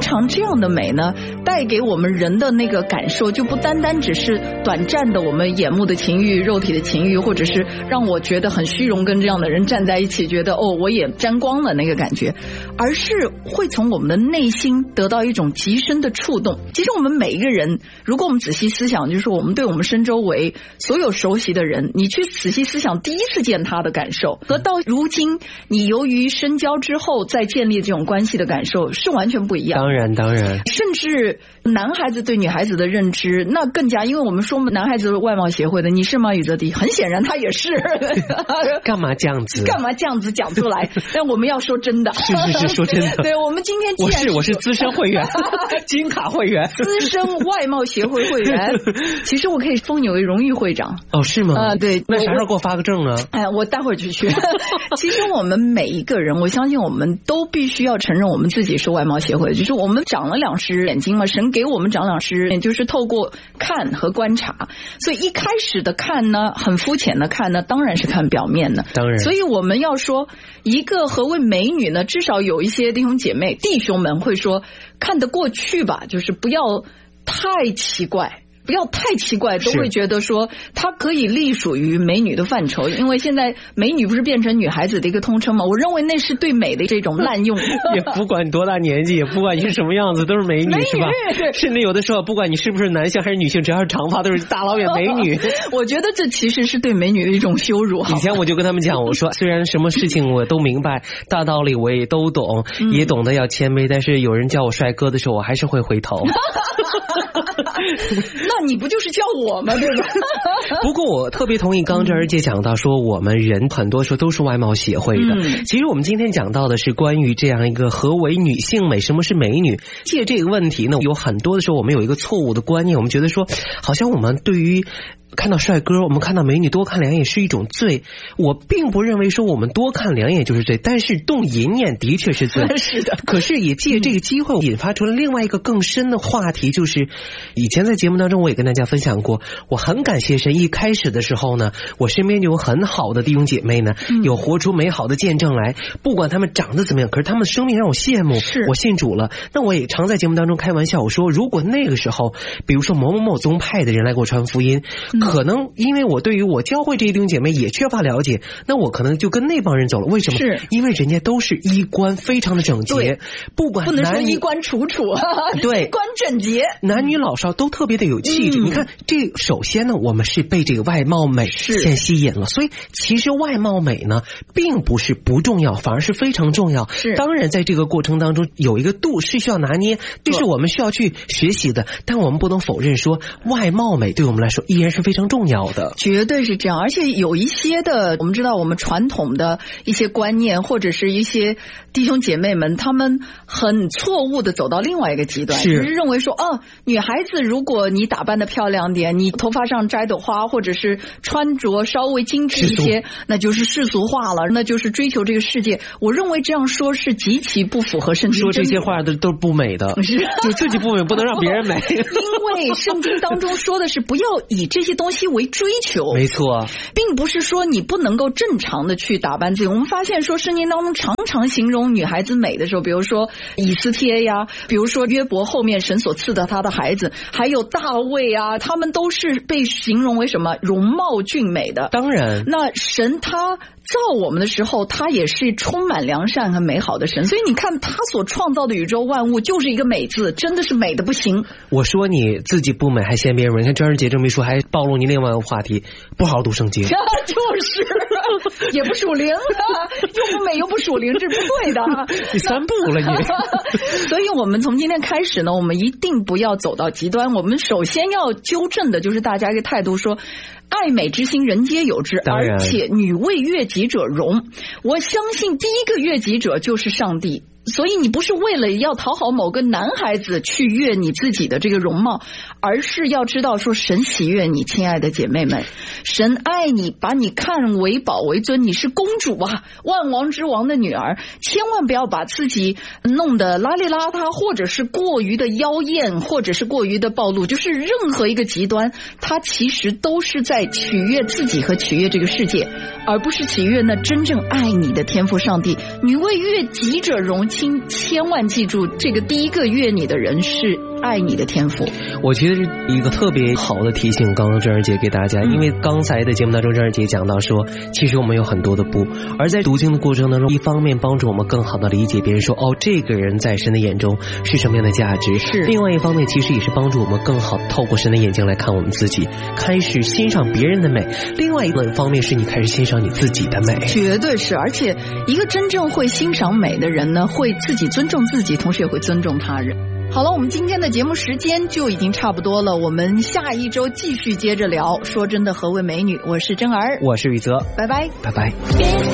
常这样的美呢，带给我们人的那个感受，就不单单只是短暂的我们眼目的情欲、肉体的情欲，或者是让我觉得很虚荣，跟这样的人站在一起，觉得我也沾光了那个感觉，而是会从我们的内心得到一种极深的触动。其实我们每一个人，如果我们仔细思想，就是我们对我们身周围所有熟悉的人，你去仔细思想第一次见他的感受，和到如今你由于深交之后再建立这种关系的感受是完全不一样。 当然甚至男孩子对女孩子的认知那更加，因为我们说男孩子外貌协会的，你是吗，宇泽迪？很显然他也是。 干嘛这样子讲出来？但我们要说真的。 是说真的。对，我们今天既然我是资深会员金卡会员， 资深外貌协会会员。其实我可以封你为荣誉会长。 哦，是吗？ 对。 那啥时候给我发个证啊？ 我待会儿就去。其实我们每一个人，我相信我们都必须要承认我们自己是外貌协会，就是我们长了两只眼睛嘛，神给我们长两只眼，就是透过看和观察。所以一开始的看呢，很肤浅的看呢，当然是看表面的。 当然。 所以我们要说一个何谓美女呢，至少有一些弟兄姐妹弟兄们会说看得过去吧，就是不要太奇怪，都会觉得说它可以隶属于美女的范畴，因为现在美女不是变成女孩子的一个通称吗？我认为那是对美的这种滥用。 也不管你多大年纪，也不管你是什么样子，都是美女是吧？甚至有的时候不管你是不是男性还是女性，只要是长发都是大老远美女。 我觉得这其实是对美女的一种羞辱。 以前我就跟他们讲，我说虽然什么事情我都明白，大道理我也都懂，也懂得要谦卑，但是有人叫我帅哥的时候，我还是会回头。 那你不就是叫我吗？对吧？ 不过我特别同意刚这儿姐讲到说，我们人很多时候都是外貌协会的。其实我们今天讲到的是关于这样一个何为女性美，什么是美女。借这个问题呢，有很多的时候我们有一个错误的观念，我们觉得说好像我们对于看到帅哥，我们看到美女多看两眼是一种罪。我并不认为说我们多看两眼就是罪，但是动淫念的确是罪。 是的。 可是也借这个机会引发出了另外一个更深的话题，就是以前在节目当中我也跟大家分享过，我很感谢神，一开始的时候呢，我身边就有很好的弟兄姐妹呢，有活出美好的见证来，不管他们长得怎么样，可是他们的生命让我羡慕，我信主了。那我也常在节目当中开玩笑，我说如果那个时候比如说某某某宗派的人来给我传福音，可能因为我对于我教会这些弟兄姐妹也缺乏了解，那我可能就跟那帮人走了。为什么？是因为人家都是衣冠非常的整洁，不管不能说衣冠楚楚， 对， 衣冠整洁， 男女老少都特别的有气质。你看这首先呢，我们是被这个外貌美先吸引了，所以其实外貌美呢并不是不重要，反而是非常重要。当然在这个过程当中有一个度是需要拿捏，这是我们需要去学习的，但我们不能否认说外貌美对我们来说依然是非常重要的。 绝对是这样。而且有一些的我们知道我们传统的一些观念，或者是一些弟兄姐妹们他们很错误的走到另外一个极端，就是认为说女孩子如果你打扮的漂亮点，你头发上摘朵花，或者是穿着稍微精致一些，那就是世俗化了，那就是追求这个世界。我认为这样说是极其不符合圣经， 说这些话的都不美的，就自己不美不能让别人美。 因为圣经当中说的是不要以这些东西为追求， 没错， 并不是说你不能够正常的去打扮自己。我们发现说圣经当中常常形容女孩子美的时候，比如说以斯帖呀，比如说约伯后面神所赐的他的孩子，还有大卫啊，他们都是被形容为什么容貌俊美的。 当然， 那神他造我们的时候，他也是充满良善和美好的神，所以你看他所创造的宇宙万物就是一个美字，真的是美的不行。 我说你自己不美还嫌别人美，你看张二姐这么一说还暴露你另外一个话题，不好好读圣经。 就是也不属灵，又不美又不属灵，这是不对的。 你三步了你。 所以我们从今天开始呢，我们一定不要走到极端。我们首先要纠正的就是大家一个态度，说爱美之心人皆有之，而且女为悦己者容。我相信第一个悦己者就是上帝，所以你不是为了要讨好某个男孩子去悦你自己的这个容貌，而是要知道说神喜悦你，亲爱的姐妹们，神爱你，把你看为宝为尊，你是公主啊，万王之王的女儿，千万不要把自己弄得邋里邋遢，或者是过于的妖艳，或者是过于的暴露，就是任何一个极端，它其实都是在取悦自己和取悦这个世界，而不是取悦那真正爱你的天父上帝。女为悦己者容， 千万记住，这个第一个悦你的人是爱你的天赋。 我觉得是一个特别好的提醒，刚刚郑儿姐给大家，因为刚才的节目当中，郑儿姐讲到说，其实我们有很多的不，而在读经的过程当中，一方面帮助我们更好的理解别人说，哦，这个人在神的眼中是什么样的价值， 是另外一方面其实也是帮助我们更好透过神的眼睛来看我们自己，开始欣赏别人的美，另外一个方面是你开始欣赏你自己的美。 绝对是，而且一个真正会欣赏美的人呢，会自己尊重自己，同时也会尊重他人。好了，我们今天的节目时间就已经差不多了，我们下一周继续接着聊。说真的，何为美女？我是真儿， 我是宇泽， 拜拜， 拜拜。